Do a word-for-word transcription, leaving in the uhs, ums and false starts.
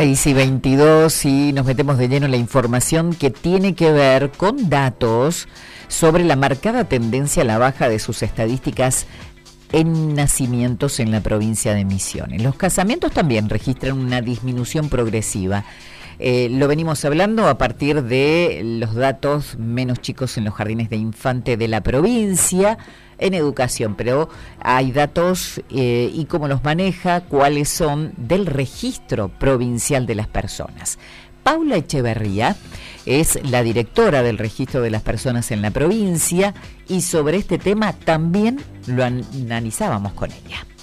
seis y veintidós y nos metemos de lleno en la información que tiene que ver con datos sobre la marcada tendencia a la baja de sus estadísticas en nacimientos en la provincia de Misiones. Los casamientos también registran una disminución progresiva. Eh, lo venimos hablando a partir de los datos menos chicos en los jardines de infante de la provincia, en educación, pero hay datos eh, y cómo los maneja, cuáles son del registro provincial de las personas. Paula Echeverría es la directora del registro de las personas en la provincia y sobre este tema también lo analizábamos con ella.